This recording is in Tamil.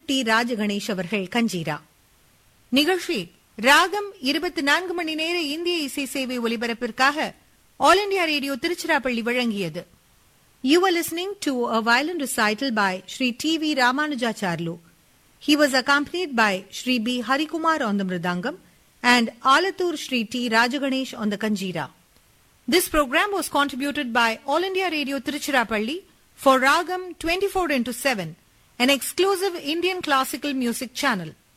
டி ராஜகணேஷ் அவர்கள் கஞ்சீரா. நிகழ்ச்சி ராகம் 24 மணி நேர இந்திய இசை சேவை ஒலிபரப்பிற்காக ஆல் இண்டியா ரேடியோ திருச்சிராப்பள்ளி வழங்கியது. You were listening to a violin recital by Sri T.V. Ramanujacharlu. He was accompanied by Sri B. Harikumar on the mridangam and Alathur Sri T. Rajaganesh on the kanjira. This program was contributed by All India Radio Tiruchirappalli for Ragam 24/7, an exclusive Indian classical music channel.